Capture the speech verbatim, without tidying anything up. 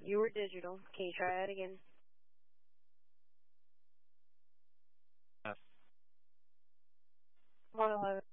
You were digital. Can you try it again? Uh, Hello.